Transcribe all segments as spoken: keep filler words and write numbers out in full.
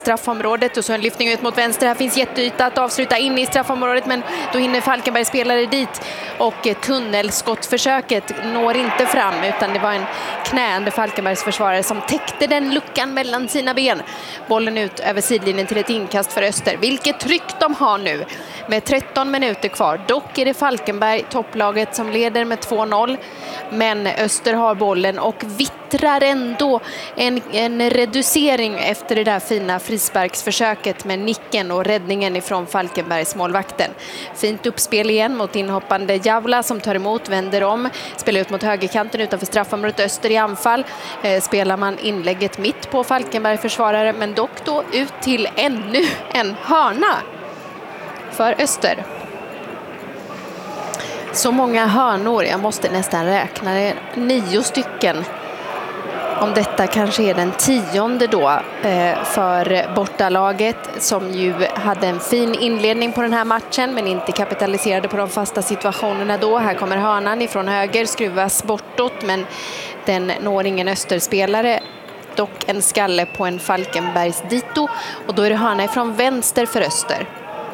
straffområdet och så en lyftning ut mot vänster. Här finns jätteyta att avsluta in i straffområdet, men då hinner Falkenberg spelare dit och tunnelskottförsöket når inte fram, utan det var en knäande Falkenbergs försvarare som täckte den luckan mellan sina ben. Bollen ut över sidlinjen till ett inkast för Öster. Vilket tryck de har nu med tretton minuter kvar. Dock är det Falkenberg, topplaget, som leder med två noll, men Öster har bollen och vittrar ändå en, en reducering efter det där fina frisparksförsöket med nicken och räddningen ifrån Falkenbergs målvakten. Fint uppspel igen mot inhoppande Javla som tar emot, vänder om, spelar ut mot högerkanten utanför straffområdet. Öster i anfall. Eh, spelar man inlägget mitt på Falkenberg försvarare, men dock då ut till ännu en hörna för Öster. Så många hörnor, jag måste nästan räkna det, nio stycken. Om detta kanske är den tionde då eh, för bortalaget, som ju hade en fin inledning på den här matchen men inte kapitaliserade på de fasta situationerna då. Här kommer hörnan ifrån höger, skruvas bortåt, men den når ingen Österspelare. Dock en skalle på en Falkenbergs dito, och då är det hörna ifrån vänster för Öster.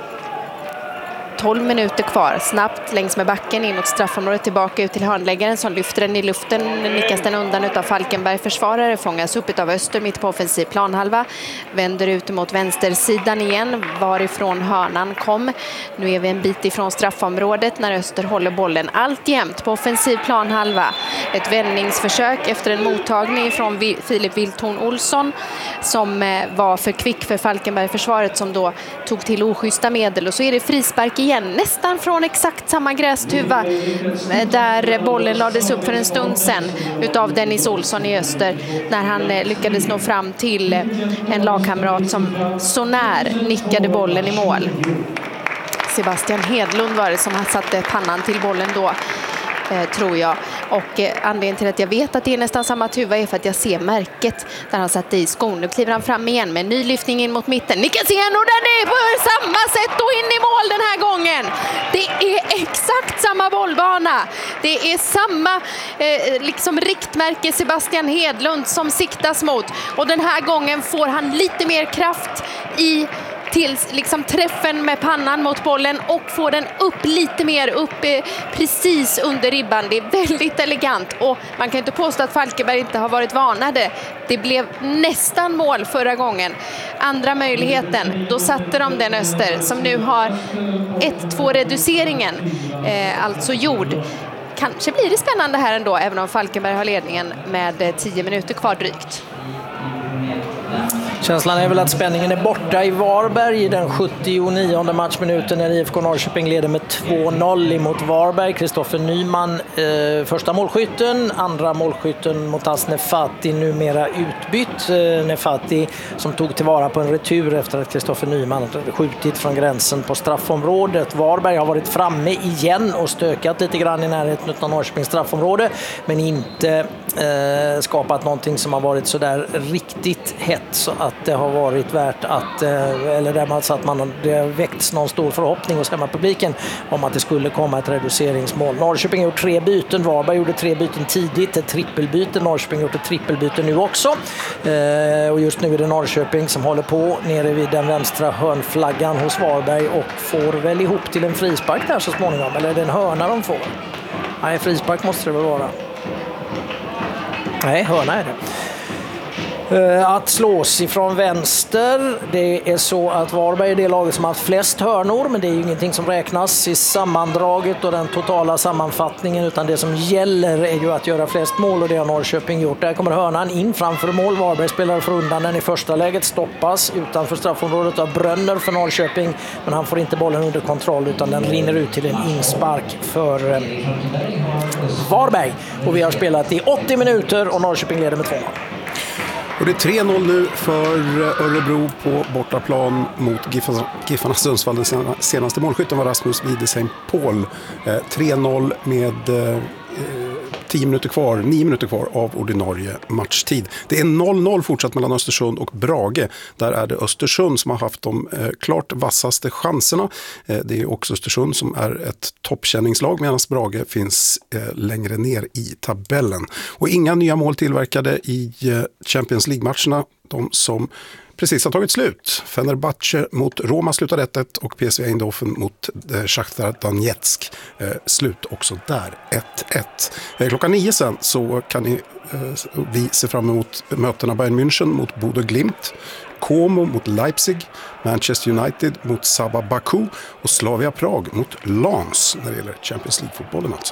tolv minuter kvar, snabbt längs med backen in mot straffområdet, tillbaka ut till hörnläggaren som lyfter den i luften, nickas den undan utav Falkenberg försvarare, fångas upp av Öster mitt på offensiv planhalva, vänder ut mot vänstersidan igen varifrån hörnan kom. Nu är vi en bit ifrån straffområdet när Öster håller bollen alltjämt på offensiv planhalva. Ett vändningsförsök efter en mottagning från Filip Wilton Olsson som var för kvick för Falkenberg försvaret, som då tog till oschyssta medel, och så är det frispark igen, nästan från exakt samma grästuva där bollen lades upp för en stund sedan utav Dennis Olsson i Öster, när han lyckades nå fram till en lagkamrat som så när nickade bollen i mål. Sebastian Hedlund var det som satte pannan till bollen då, Eh, tror jag. Och eh, anledningen till att jag vet att det är nästan samma tuva är för att jag ser märket där han satte i skon. Nu kliver han fram igen med en ny lyftning in mot mitten. Nickas igen, och den är på samma sätt och in i mål den här gången. Det är exakt samma bollbana. Det är samma eh, liksom riktmärke Sebastian Hedlund som siktas mot. Och den här gången får han lite mer kraft i till liksom träffen med pannan mot bollen och får den upp lite mer upp eh, precis under ribban. Det är väldigt elegant, och man kan inte påstå att Falkenberg inte har varit vanade. Det blev nästan mål förra gången. Andra möjligheten, då satte de den Öster som nu har ett två reduceringen eh, alltså gjord. Kanske blir det spännande här ändå, även om Falkenberg har ledningen med tio minuter kvar drygt. Känslan är väl att spänningen är borta i Varberg i den sjuttionionde matchminuten när I F K Norrköping leder med två noll emot Varberg. Kristoffer Nyman eh, första målskytten, andra målskytten mot Nefati, numera utbytt. Eh, Nefati som tog tillvara på en retur efter att Kristoffer Nyman hade skjutit från gränsen på straffområdet. Varberg har varit framme igen och stökat lite grann i närheten av Norrköpings straffområde, men inte eh, skapat någonting som har varit så där riktigt hett så att det har varit värt att, eller där man, så att man, det har väckts någon stor förhoppning hos hemmapubliken om att det skulle komma ett reduceringsmål. Norrköping gjorde tre byten, Varberg gjorde tre byten tidigt, ett trippelbyte, Norrköping gjorde ett trippelbyte nu också. Eh, och just nu är det Norrköping som håller på nere vid den vänstra hörnflaggan hos Varberg och får väl ihop till en frispark där så småningom, eller är det en hörna de får? Nej, frispark måste det väl vara. Nej, hörna är det. Att slås ifrån vänster, det är så att Varberg är det laget som har haft flest hörnor, men det är ju ingenting som räknas i sammandraget och den totala sammanfattningen, utan det som gäller är ju att göra flest mål, och det har Norrköping gjort. Där kommer hörnan in framför mål, Varberg spelar för undan den i första läget, stoppas utanför straffområdet av Brönner för Norrköping, men han får inte bollen under kontroll utan den rinner ut till en inspark för eh, Varberg, och vi har spelat i åttio minuter och Norrköping leder med två noll. Och det är tre noll nu för Örebro på bortaplan mot Giffarna, Giffarna Sundsvall. Den senaste målskytten var Rasmus Widesheim Paul. Eh, tre noll med eh, tio minuter kvar, nio minuter kvar av ordinarie matchtid. Det är noll noll fortsatt mellan Östersund och Brage. Där är det Östersund som har haft de eh, klart vassaste chanserna. Eh, det är också Östersund som är ett toppkänningslag, medan Brage finns eh, längre ner i tabellen. Och inga nya mål tillverkade i eh, Champions League-matcherna. De som precis har tagit slut. Fenerbahce mot Roma slutade ett ett och P S V Eindhoven mot eh, Shakhtar Donetsk eh, slut också där ett ett. Eh, klockan nio sen så kan ni, eh, vi se fram emot mötena Bayern München mot Bodø Glimt, Como mot Leipzig, Manchester United mot Sabah Baku och Slavia Prag mot Lens när det gäller Champions League-fotbollen alltså.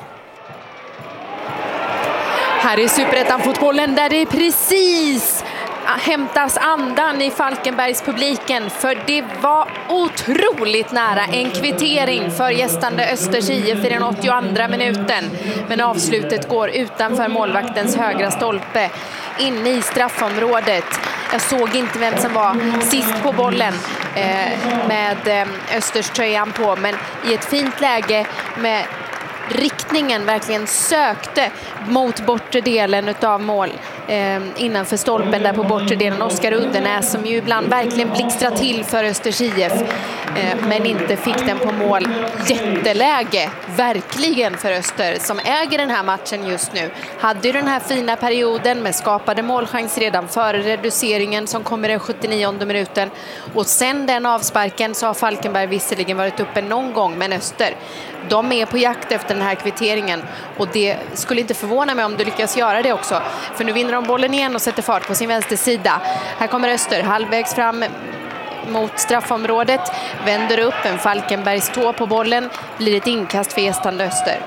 Här är Superettan-fotbollen där det precis hämtas andan i Falkenbergs publiken, för det var otroligt nära en kvittering för gästande Östers I F i den åttioandra minuten, men avslutet går utanför målvaktens högra stolpe inne i straffområdet. Jag såg inte vem som var sist på bollen eh, med eh, Östers tröjan på, men i ett fint läge med riktningen verkligen sökte mot bortre delen utav mål eh, innanför stolpen där på bortre delen. Oskar Uddenäs som ju ibland verkligen blixtrar till för Östers I F eh, men inte fick den på mål. Jätteläge verkligen för Öster som äger den här matchen just nu. Hade ju den här fina perioden med skapade målchans redan före reduceringen som kommer den sjuttionionde minuten, och sen den avsparken så har Falkenberg visserligen varit uppe någon gång, men Öster, de är på jakt efter den här kvitteringen, och det skulle inte förvåna mig om du lyckas göra det också, för nu vinner de bollen igen och sätter fart på sin vänstersida. Här kommer Öster halvvägs fram mot straffområdet, vänder upp en Falkenbergs tå på bollen, blir ett inkast för gästande Öster.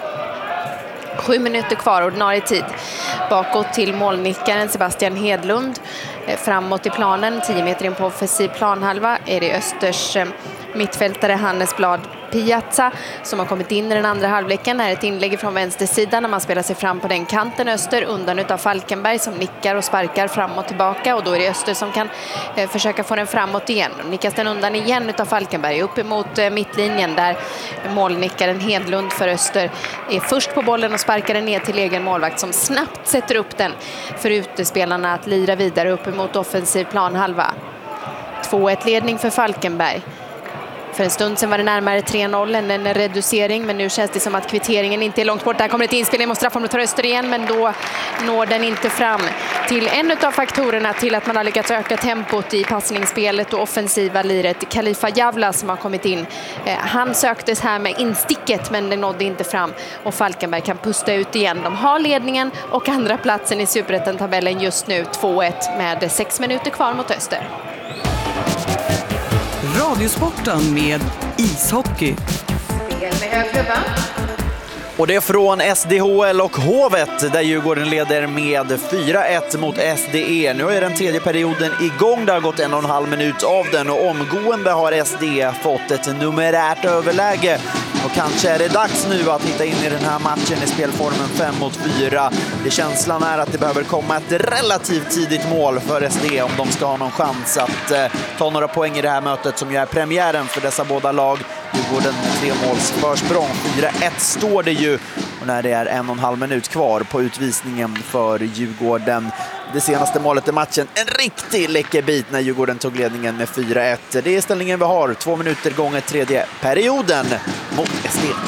Sju minuter kvar ordinarie tid. Bakåt till målnickaren Sebastian Hedlund. Framåt i planen, tio meter in på offensiv planhalva, är det Östers mittfältare Hannes Blad Piazza som har kommit in i den andra halvleken. Här är ett inlägg från vänstersidan när man spelar sig fram på den kanten. Öster undan utav Falkenberg som nickar och sparkar fram och tillbaka, och då är det Öster som kan eh, försöka få den framåt igen. Nickas den undan igen utav Falkenberg upp emot eh, mittlinjen där målnickaren Hedlund för Öster är först på bollen och sparkar den ner till egen målvakt som snabbt sätter upp den för utespelarna att lira vidare upp emot offensiv planhalva. två ett ledning för Falkenberg. För en stund sedan var det närmare tre noll, en reducering, men nu känns det som att kvitteringen inte är långt bort. Där kommer ett inspelning mot straffområdet för Öster igen, men då når den inte fram till en av faktorerna till att man har lyckats öka tempot i passningsspelet och offensiva liret. Khalifa Javla som har kommit in. Han söktes här med insticket, men det nådde inte fram, och Falkenberg kan pusta ut igen. De har ledningen och andra platsen i Superettan-tabellen just nu, två ett med sex minuter kvar mot Öster. Radiosporten med ishockey. Spel med högklubban. Och det är från S D H L och Hovet där Djurgården leder med fyra ett mot S D E. Nu är den tredje perioden igång. Det har gått en och en halv minut av den och omgående har S D E fått ett numerärt överläge. Och kanske är det dags nu att hitta in i den här matchen i spelformen fem mot fyra. Det känslan är att det behöver komma ett relativt tidigt mål för S D E om de ska ha någon chans att eh, ta några poäng i det här mötet som ju är premiären för dessa båda lag. Djurgården med tre måls försprång. fyra ett står det ju. Och när det är en och en halv minut kvar på utvisningen för Djurgården. Det senaste målet i matchen. En riktig läcker bit när Djurgården tog ledningen med fyra ett. Det är ställningen vi har. Två minuter gånger tredje perioden mot S D.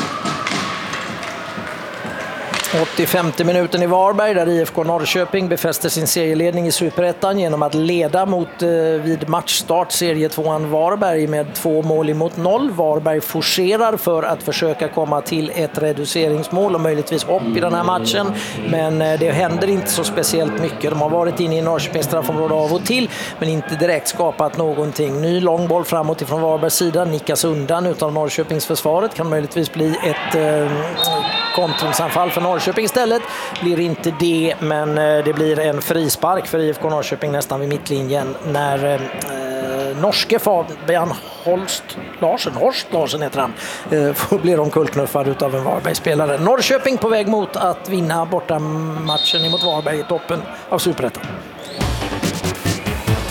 åttiofemte minuten i Varberg där I F K Norrköping befäster sin serieledning i Superettan genom att leda mot eh, vid matchstart serietvåan Varberg med två mål emot noll. Varberg forcerar för att försöka komma till ett reduceringsmål och möjligtvis hopp i den här matchen, men eh, det händer inte så speciellt mycket. De har varit inne i Norrköpings straffområde av och till, men inte direkt skapat någonting. Ny långboll framåt ifrån Varbergs sida, nickas undan utav Norrköpings försvaret, kan möjligtvis bli ett eh, kontringsanfall för Norrköping. Norrköping istället blir inte det, men det blir en frispark för I F K Norrköping nästan vid mittlinjen när eh, norske Fabian Holst Larsen, Horst Larsen heter han, eh, blir omkullknuffad utav en Varberg-spelare. Norrköping på väg mot att vinna borta matchen emot Varberg i toppen av Superettan.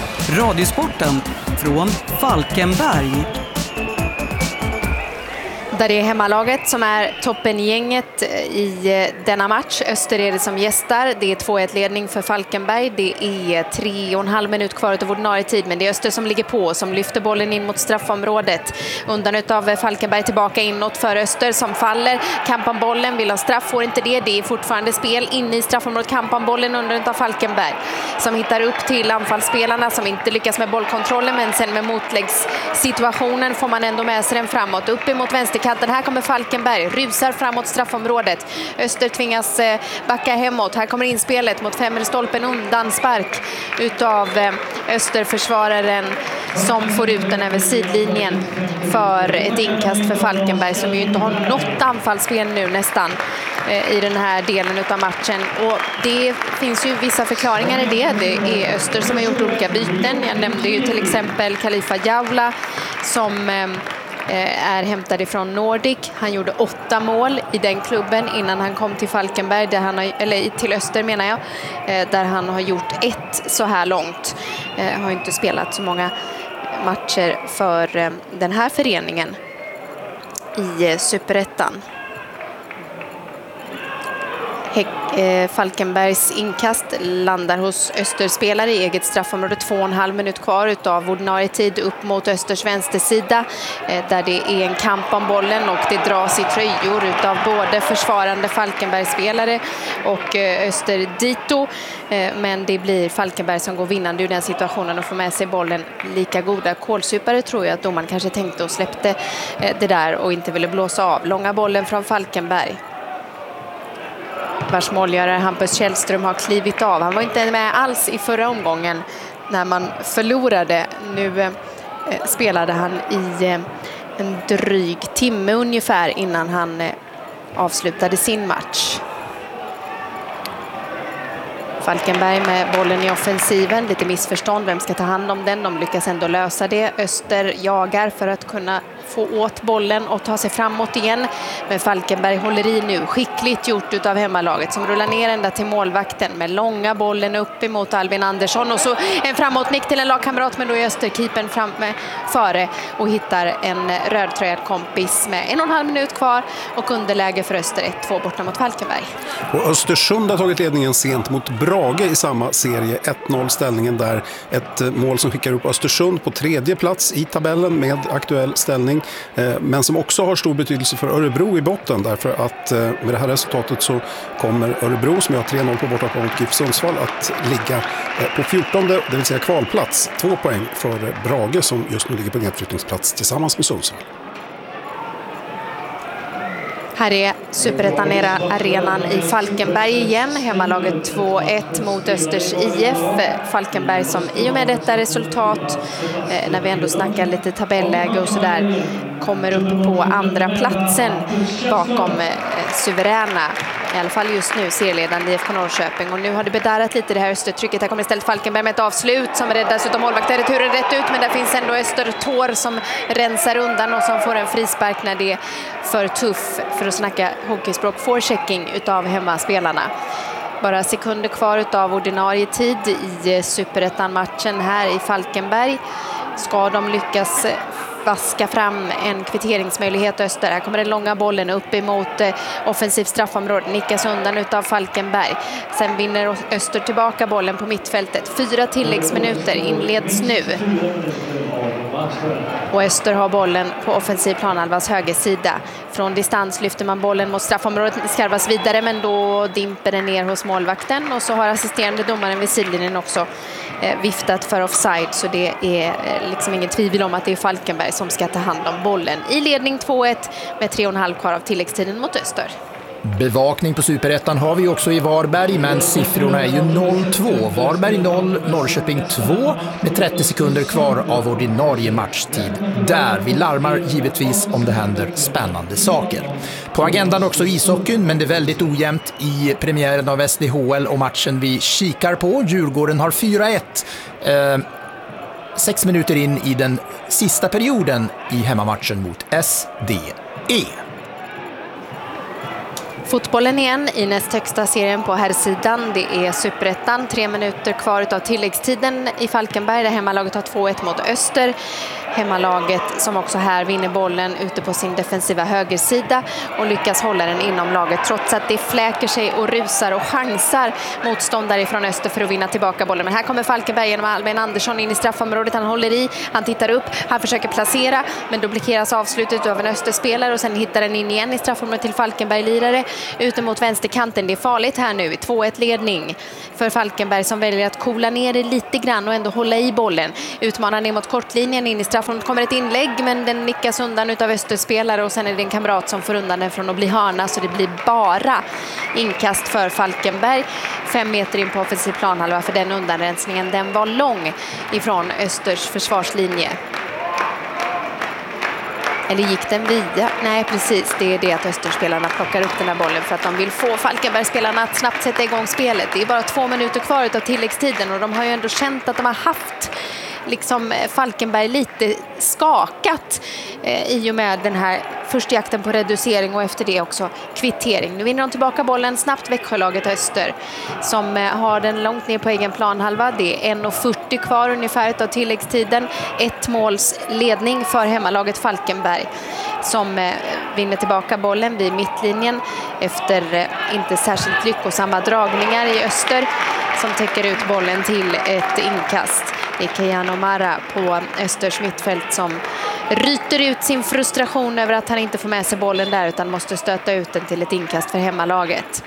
Radiosporten från Falkenberg. Där är hemmalaget som är toppengänget i denna match. Öster är det som gästar. Det är två ett ledning för Falkenberg. Det är tre och en halv minut kvar av ordinarie tid. Men det är Öster som ligger på, som lyfter bollen in mot straffområdet. Undan utav Falkenberg tillbaka inåt för Öster som faller. Kamp om bollen, vill ha straff, får inte det. Det är fortfarande spel inne i straffområdet. Kamp om bollen undan utav Falkenberg. Som hittar upp till anfallsspelarna som inte lyckas med bollkontrollen. Men sen med motläggssituationen får man ändå med sig den framåt. Upp emot vänsterkanten. Här kommer Falkenberg, rusar framåt straffområdet. Öster tvingas backa hemåt. Här kommer inspelet mot femmelstolpen, undan spark utav Österförsvararen som får ut den över sidlinjen för ett inkast för Falkenberg som ju inte har något anfallsspel nu nästan i den här delen utav matchen. Och det finns ju vissa förklaringar i det. Det är Öster som har gjort olika byten. Jag nämnde ju till exempel Khalifa Javla som är hämtad ifrån Nordic. Han gjorde åtta mål i den klubben innan han kom till Falkenberg, där han har, eller till Öster menar jag, där han har gjort ett så här långt. Har inte spelat så många matcher för den här föreningen i Superettan. Falkenbergs inkast landar hos Österspelare i eget straffområde. Två och en halv minut kvar utav ordinarie tid upp mot Östers vänstersida där det är en kamp om bollen och det dras i tröjor utav både försvarande Falkenbergsspelare och Öster dito. Men det blir Falkenberg som går vinnande ur den situationen och får med sig bollen. Lika goda kålsupare tror jag att domaren kanske tänkte och släppte det där och inte ville blåsa av. Långa bollen från Falkenberg. Vars målgörare Hampus Källström har klivit av. Han var inte med alls i förra omgången när man förlorade. Nu eh, spelade han i eh, en dryg timme ungefär innan han eh, avslutade sin match. Falkenberg med bollen i offensiven. Lite missförstånd. Vem ska ta hand om den? De lyckas ändå lösa det. Öster jagar för att kunna få åt bollen och ta sig framåt igen. Men Falkenberg håller i nu. Skickligt gjort utav hemmalaget som rullar ner ända till målvakten med långa bollen upp emot Albin Andersson. Och så en framåtnick till en lagkamrat, men då är Österkeepern fram med före och hittar en rödtröjad kompis med en och en halv minut kvar och underläge för Öster ett två borta mot Falkenberg. Och Östersund har tagit ledningen sent mot Brage i samma serie. ett noll ställningen där. Ett mål som skickar upp Östersund på tredje plats i tabellen med aktuell ställning. Men som också har stor betydelse för Örebro i botten, därför att med det här resultatet så kommer Örebro, som har tre noll på bortaplan mot GIF Sundsvall, att ligga på fjortonde, det vill säga kvalplats. Två poäng för Brage som just nu ligger på nedflyttningsplats tillsammans med Sundsvall. Här är Superettan-arenan i Falkenberg igen. Hemmalaget två ett mot Östers I F. Falkenberg som i och med detta resultat, eh, när vi ändå snackar lite tabelläge och sådär, kommer upp på andra platsen bakom eh, suveräna, i alla fall just nu, serieledande I F K Norrköping. Och nu har det bedarrat lite det här Östertrycket. Här kommer istället Falkenberg med ett avslut som räddas utav målvakten. Returen rätt ut, men där finns ändå Östertår som rensar undan och som får en frispark när det är för tuff, för att snacka hockeyspråk, forechecking utav hemmaspelarna. Bara sekunder kvar utav ordinarie tid i Superettan-matchen här i Falkenberg. Ska de lyckas vaska fram en kvitteringsmöjlighet Öster. Här kommer den långa bollen upp emot eh, offensiv straffområde. Nickas undan utav Falkenberg. Sen vinner Öster tillbaka bollen på mittfältet. Fyra tilläggsminuter inleds nu. Och Öster har bollen på offensiv planhalvas högersida. Från distans lyfter man bollen mot straffområdet. Skarvas vidare, men då dimper den ner hos målvakten. Och så har assisterande domaren vid sidlinjen också eh, viftat för offside. Så det är eh, liksom ingen tvivel om att det är Falkenberg som ska ta hand om bollen. I ledning två ett med tre och en halv kvar av tilläggstiden mot Öster. Bevakning på Superettan har vi också i Varberg, men siffrorna är ju noll två. Varberg noll, Norrköping två med trettio sekunder kvar av ordinarie matchtid. Där vi larmar givetvis om det händer spännande saker. På agendan också ishockeyn, men det är väldigt ojämnt i premiären av S D H L och matchen vi kikar på. Djurgården har fyra ett. Eh, sex minuter in i den sista perioden i hemmamatchen mot S D E. Fotbollen igen i näst högsta serien på här sidan. Det är Superettan. Tre minuter kvar av tilläggstiden i Falkenberg där hemmalaget har två ett mot Öster. Hemmalaget som också här vinner bollen ute på sin defensiva högersida och lyckas hålla den inom laget trots att det fläker sig och rusar och chansar motståndare från Öster för att vinna tillbaka bollen. Men här kommer Falkenberg genom Albin Andersson in i straffområdet. Han håller i, han tittar upp, han försöker placera men då blockeras avslutet av en Österspelare och sen hittar den in igen i straffområdet till Falkenberg-lirare ute mot vänsterkanten. Det är farligt här nu, två ett ledning för Falkenberg som väljer att kola ner det lite grann och ändå hålla i bollen. Utmanar ner mot kortlinjen in i straffområdet. Kommer ett inlägg men den nickas undan utav Österspelare och sen är det en kamrat som får undan den från att bli hörna så det blir bara inkast för Falkenberg. Fem meter in på offensiv planhalva för den undanrensningen. Den var lång ifrån Östers försvarslinje. Eller gick den via? Nej, precis. Det är det att Österspelarna plockar upp den här bollen för att de vill få Falkenbergspelarna att snabbt sätta igång spelet. Det är bara två minuter kvar av tilläggstiden och de har ju ändå känt att de har haft liksom Falkenberg lite skakat eh, i och med den här första jakten på reducering och efter det också kvittering. Nu vinner de tillbaka bollen snabbt Växjölaget Öster som eh, har den långt ner på egen planhalva. Det är en fyrtio kvar ungefär av tilläggstiden. Ett måls ledning för hemmalaget Falkenberg som eh, vinner tillbaka bollen vid mittlinjen efter eh, inte särskilt lyckosamma dragningar i Öster som täcker ut bollen till ett inkast. Det är Keanu Mara på Östers mittfält som ryter ut sin frustration över att han inte får med sig bollen där utan måste stöta ut den till ett inkast för hemmalaget.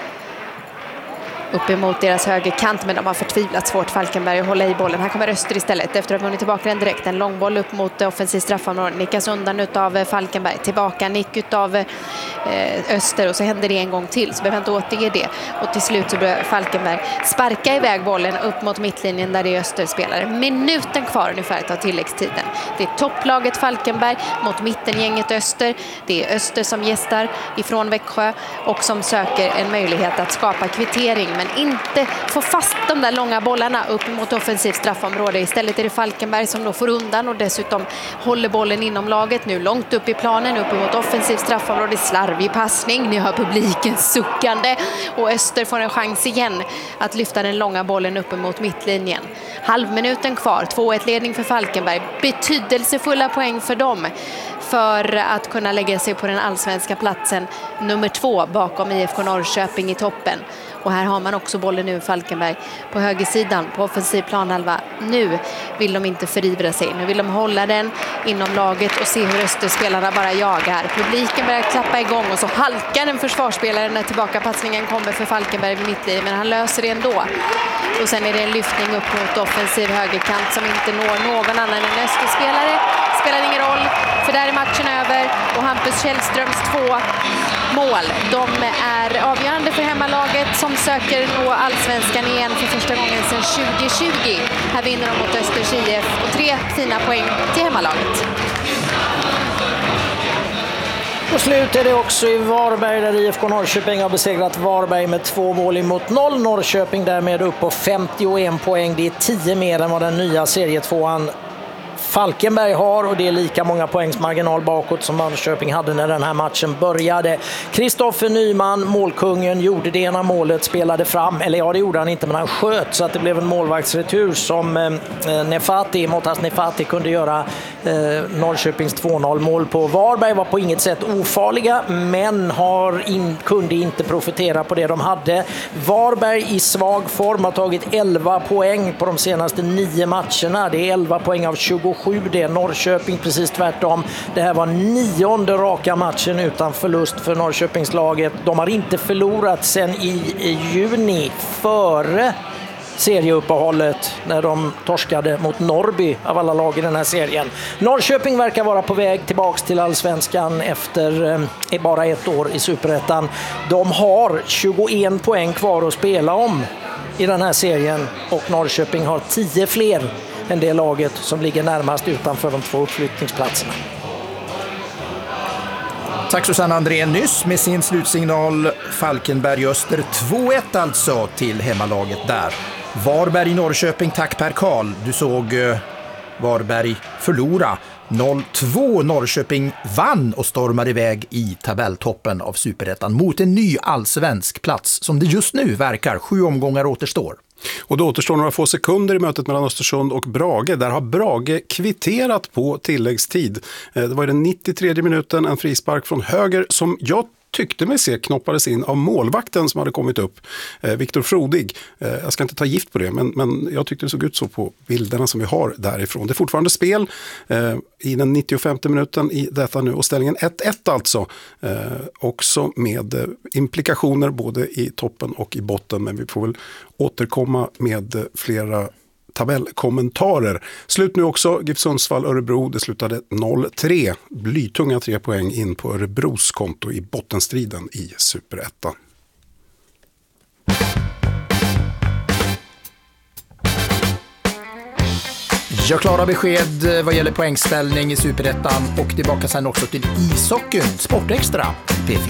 Upp emot deras högerkant men de har förtvivlat svårt Falkenberg att hålla i bollen. Här kommer Öster istället efter att ha vunnit tillbaka den direkt. En långboll upp mot offensiv straffområde. Nickas undan utav Falkenberg. Tillbaka nick utav eh, Öster och så händer det en gång till så behöver inte återge det. Och till slut så börjar Falkenberg sparka iväg bollen upp mot mittlinjen där det är Österspelare. Minuten kvar ungefär av tilläggstiden. Det är topplaget Falkenberg mot mittengänget Öster. Det är Öster som gästar ifrån Växjö och som söker en möjlighet att skapa kvittering men inte få fast de där långa bollarna upp mot offensivt straffområde. Istället är det Falkenberg som då får undan och dessutom håller bollen inom laget nu långt upp i planen, upp mot offensivt straffområde. Slarvig passning, ni hör publiken suckande och Öster får en chans igen att lyfta den långa bollen upp mot mittlinjen. Halvminuten kvar, två ett ledning för Falkenberg. Betydelsefulla poäng för dem för att kunna lägga sig på den allsvenska platsen nummer två bakom I F K Norrköping i toppen. Och här har man också bollen nu Falkenberg på högersidan på offensiv planhalva. Nu vill de inte förivra sig. Nu vill de hålla den inom laget och se hur Österspelarna bara jagar. Publiken börjar klappa igång och så halkar en försvarsspelare när tillbakapassningen kommer för Falkenberg vid mittlinjen. Men han löser det ändå. Och sen är det en lyftning upp mot offensiv högerkant som inte når någon annan än Österspelare. Spelar ingen roll för där är matchen över och Hampus Källströms två mål. De är avgörande för hemmalaget som söker nå allsvenskan igen för första gången sedan tjugo tjugo. Här vinner de mot Östers I F och tre fina poäng till hemmalaget. Och slut är det också i Varberg där I F K Norrköping har besegrat Varberg med två mål emot noll. Norrköping därmed upp på femtioen poäng. Det är tio mer än vad den nya serietvåan Falkenberg har och det är lika många poängs marginal bakåt som Norrköping hade när den här matchen började. Kristoffer Nyman, målkungen, gjorde det ena målet, spelade fram, eller ja det gjorde han inte men han sköt så att det blev en målvaktsretur som eh, Nefati, Mottas Nefati kunde göra eh, Norrköpings två noll mål på. Varberg var på inget sätt ofarliga men har in, kunde inte profitera på det de hade. Varberg i svag form har tagit elva poäng på de senaste nio matcherna. Det är elva poäng av tjugosju. Det är Norrköping precis tvärtom. Det här var nionde raka matchen utan förlust för Norrköpingslaget. De har inte förlorat sedan i, i juni före serieuppehållet när de torskade mot Norrby av alla lag i den här serien. Norrköping verkar vara på väg tillbaks till allsvenskan efter eh, bara ett år i Superettan. De har tjugoen poäng kvar att spela om i den här serien och Norrköping har tio fler än det laget som ligger närmast utanför de två uppflyttningsplatserna. Tack Susanne Andrén nyss med sin slutsignal. Falkenberg Öster två ett alltså till hemmalaget där. Varberg i Norrköping, tack Per Karl. Du såg Varberg förlora. noll två Norrköping vann och stormar iväg i tabelltoppen av Superettan mot en ny allsvensk plats som det just nu verkar. Sju omgångar återstår. Och då återstår några få sekunder i mötet mellan Östersund och Brage. Där har Brage kvitterat på tilläggstid. Det var i den nittiotredje minuten en frispark från höger som jag tyckte mig se knoppades in av målvakten som hade kommit upp, eh, Viktor Frodig. Eh, jag ska inte ta gift på det, men, men jag tyckte det såg ut så på bilderna som vi har därifrån. Det är fortfarande spel eh, i den nittiofemte minuten i detta nu och ställningen ett ett alltså. Eh, också med eh, implikationer både i toppen och i botten, men vi får väl återkomma med eh, flera tabellkommentarer. Slut nu också, GIF Sundsvall Örebro, det slutade noll tre. Blytunga tre poäng in på Örebros konto i bottenstriden i Superettan. Jag klara besked vad gäller poängställning i Superettan och tillbaka sen också till ishockeyn, Sportextra, P